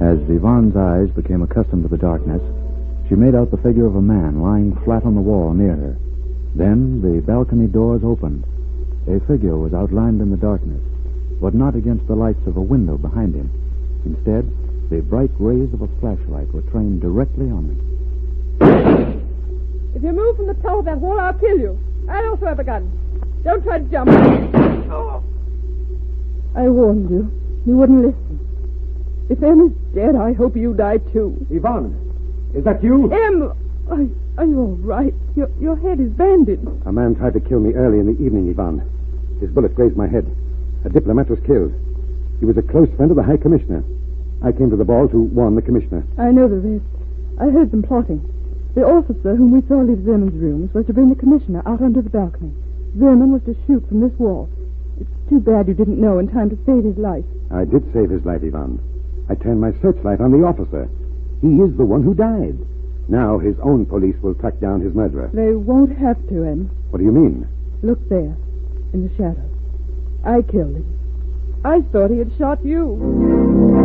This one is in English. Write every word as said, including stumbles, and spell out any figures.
As Yvonne's eyes became accustomed to the darkness, she made out the figure of a man lying flat on the wall near her. Then the balcony doors opened. A figure was outlined in the darkness, but not against the lights of a window behind him. Instead, the bright rays of a flashlight were trained directly on him. If you move from the top of that wall, I'll kill you. I also have a gun. Don't try to jump. Oh. I warned you. You wouldn't listen. If Em is dead, I hope you die too. Yvonne, is that you? Em, are, are you all right? Your, your head is bandaged. A man tried to kill me early in the evening, Yvonne. His bullet grazed my head. A diplomat was killed. He was a close friend of the High Commissioner. I came to the ball to warn the Commissioner. I know the rest. I heard them plotting. The officer whom we saw leave Zimmerman's rooms was to bring the Commissioner out onto the balcony. Zimmerman was to shoot from this wall. It's too bad you didn't know in time to save his life. I did save his life, Yvonne. I turned my searchlight on the officer. He is the one who died. Now his own police will track down his murderer. They won't have to, Em. What do you mean? Look there, in the shadows. I killed him. I thought he had shot you.